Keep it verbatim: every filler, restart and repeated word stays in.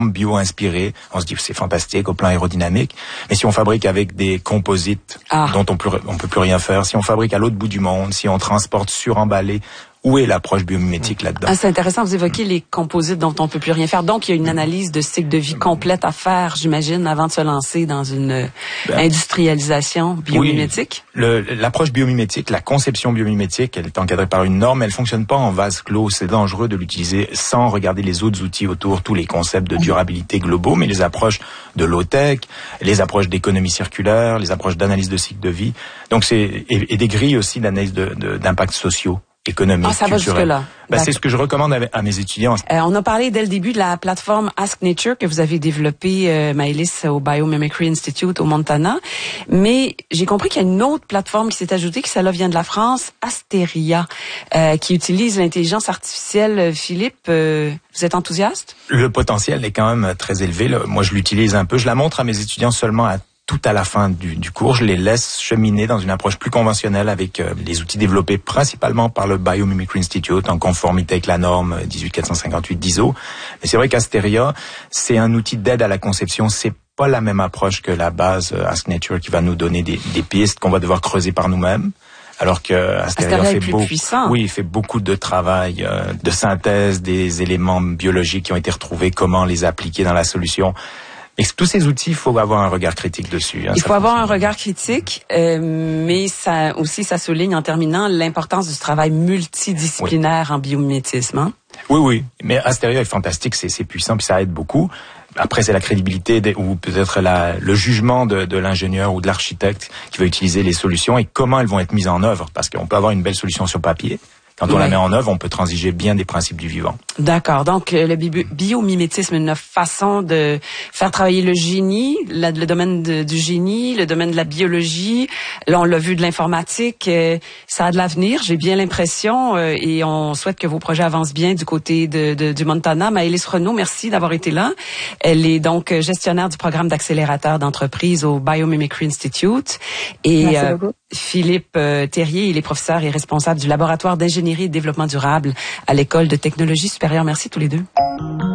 bio-inspirés, on se dit c'est fantastique au plan aérodynamique. Mais si on fabrique avec des composites ah. dont on peut, on peut plus rien faire, si on fabrique à l'autre bout du monde, si on transporte suremballé, où est l'approche biomimétique là-dedans? Ah, c'est intéressant, vous évoquez les composites dont on peut plus rien faire. Donc, il y a une analyse de cycle de vie complète à faire, j'imagine, avant de se lancer dans une ben, industrialisation biomimétique? Oui, le, l'approche biomimétique, la conception biomimétique, elle est encadrée par une norme, elle fonctionne pas en vase clos. C'est dangereux de l'utiliser sans regarder les autres outils autour, tous les concepts de durabilité globaux, mais les approches de low-tech, les approches d'économie circulaire, les approches d'analyse de cycle de vie. Donc, c'est, et, et des grilles aussi d'analyse de, de, d'impacts sociaux. Économique, ah, ça va jusque-là. Ben, c'est ce que je recommande à, à mes étudiants. Euh, on a parlé dès le début de la plateforme Ask Nature que vous avez développée, euh, Maëlys, au Biomimicry Institute au Montana. Mais j'ai compris qu'il y a une autre plateforme qui s'est ajoutée, qui celle-là vient de la France, Asteria, euh, qui utilise l'intelligence artificielle. Philippe, euh, vous êtes enthousiaste? Le potentiel est quand même très élevé. Là. Moi, je l'utilise un peu. Je la montre à mes étudiants seulement à tout à la fin du, du cours, je les laisse cheminer dans une approche plus conventionnelle avec euh, les outils développés principalement par le Biomimicry Institute en conformité avec la norme dix-huit quatre cent cinquante-huit d'I S O. Mais c'est vrai qu'Asteria, c'est un outil d'aide à la conception. C'est pas la même approche que la base euh, Ask Nature qui va nous donner des, des pistes qu'on va devoir creuser par nous-mêmes. Alors que Asteria, Asteria fait beaucoup, oui, il fait beaucoup de travail euh, de synthèse des éléments biologiques qui ont été retrouvés, comment les appliquer dans la solution. Et tous ces outils, il faut avoir un regard critique dessus. Hein, il faut avoir un regard critique, euh, mais ça aussi, ça souligne en terminant l'importance du travail multidisciplinaire oui. en biomimétisme. Hein? Oui, oui. Mais Asteria est fantastique, c'est, c'est puissant, puis ça aide beaucoup. Après, c'est la crédibilité de, ou peut-être la, le jugement de, de l'ingénieur ou de l'architecte qui va utiliser les solutions et comment elles vont être mises en œuvre. Parce qu'on peut avoir une belle solution sur papier. Quand on ouais. la met en œuvre, on peut transiger bien des principes du vivant. D'accord. Donc, le bi- biomimétisme est une façon de faire travailler le génie, la, le domaine de, du génie, le domaine de la biologie. Là, on l'a vu, de l'informatique. Euh, ça a de l'avenir, j'ai bien l'impression. Euh, et on souhaite que vos projets avancent bien du côté de, de, du Montana. Maëlys Renaud, merci d'avoir été là. Elle est donc gestionnaire du programme d'accélérateur d'entreprise au Biomimicry Institute. Et merci euh, beaucoup. Philippe euh, Terrier, il est professeur et responsable du laboratoire d'ingénierie et de développement durable à l'École de technologie supérieure. Merci tous les deux.